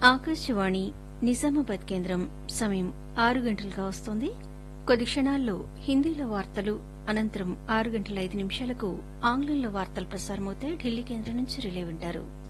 ఆకాశవాణి నిజామాబాద్ కేంద్రం సమయం 6 గంటలుగా వస్తోంది. కొద్ది క్షణాల్లో హిందీలో వార్తలు, అనంతరం 6 గంటల 5 నిమిషాలకు ఆంగ్లంలో వార్తలు ప్రసారమవుతాయి. ఢిల్లీ కేంద్రం నుంచి రిలే వింటారు.